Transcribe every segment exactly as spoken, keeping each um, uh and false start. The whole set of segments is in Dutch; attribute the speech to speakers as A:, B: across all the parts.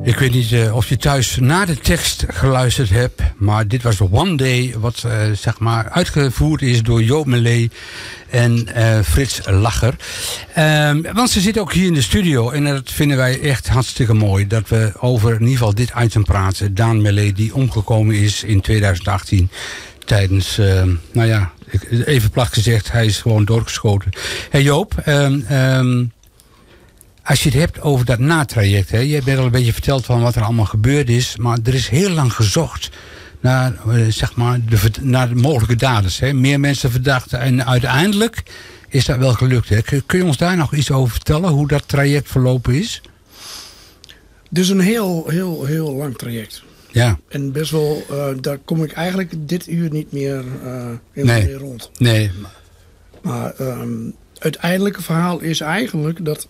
A: Ik weet niet uh, of je thuis naar de tekst geluisterd hebt, maar dit was One Day, wat uh, zeg maar uitgevoerd is door Joop Melé en uh, Frits Lacher. Um, want ze zit ook hier in de studio en dat vinden wij echt hartstikke mooi, dat we over in ieder geval dit item praten. Daan Melé, die omgekomen is in tweeduizend achttien tijdens, uh, nou ja, even plat gezegd, hij is gewoon doodgeschoten. Hey Joop, um, um, als je het hebt over dat natraject, hè, je hebt net al een beetje verteld van wat er allemaal gebeurd is, maar er is heel lang gezocht naar, uh, zeg maar, de, naar de mogelijke daders. Hè. Meer mensen verdachten en uiteindelijk is dat wel gelukt. Hè. Kun, kun je ons daar nog iets over vertellen, hoe dat traject verlopen is?
B: Het is een heel, heel, heel lang traject.
A: Ja.
B: En best wel, uh, daar kom ik eigenlijk dit uur niet meer, uh, helemaal
A: nee.
B: meer rond.
A: Nee.
B: Maar um, het uiteindelijke verhaal is eigenlijk dat,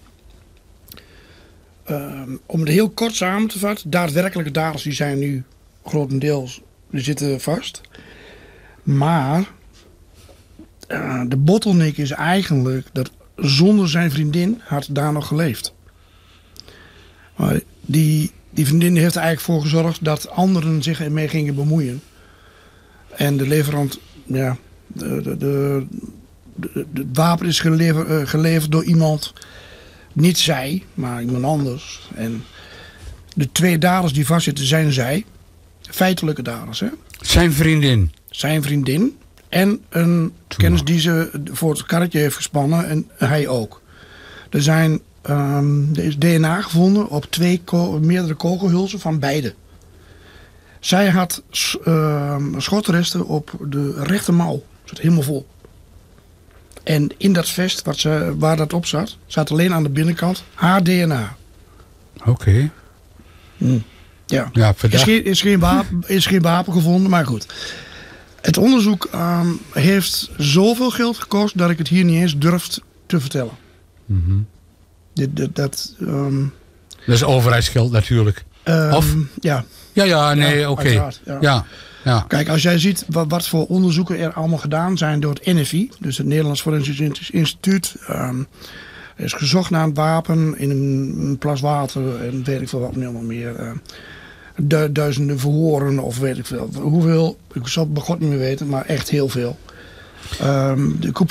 B: um, om het heel kort samen te vatten, daadwerkelijke daders die zijn nu grotendeels, die zitten vast. Maar uh, de bottleneck is eigenlijk dat zonder zijn vriendin had daar nog geleefd. Maar die... Die vriendin heeft er eigenlijk voor gezorgd dat anderen zich ermee gingen bemoeien. En de leverant, ja, de, de, de, de, de wapen is geleverd, uh, geleverd door iemand, niet zij, maar iemand anders. En de twee daders die vastzitten zijn zij, feitelijke daders. Hè?
A: Zijn vriendin?
B: Zijn vriendin en een kennis die ze voor het karretje heeft gespannen en hij ook. Er zijn... Um, er is D N A gevonden op twee ko- meerdere kogelhulzen van beide. Zij had uh, schotresten op de rechtermouw. Zat helemaal vol. En in dat vest wat ze, waar dat op zat, zat alleen aan de binnenkant haar D N A.
A: Oké. Okay.
B: Hmm. Ja.
A: ja
B: is, geen, is, geen wapen, is geen wapen gevonden, maar goed. Het onderzoek um, heeft zoveel geld gekost dat ik het hier niet eens durf te vertellen.
A: Mm-hmm.
B: Dit, dit, dat, um,
A: dat is overheidsgeld natuurlijk.
B: Um,
A: of?
B: Ja.
A: Ja, ja, nee,
B: ja,
A: oké. Okay.
B: Ja.
A: Ja, ja.
B: Kijk, als jij ziet wat, wat voor onderzoeken er allemaal gedaan zijn door het N F I, dus het Nederlands Forensisch Instituut. Um, er is gezocht naar een wapen in een, een plas water en weet ik veel wat helemaal meer. Uh, du, duizenden verhoren of weet ik veel. Hoeveel, ik zal het bij God niet meer weten, maar echt heel veel. Um, de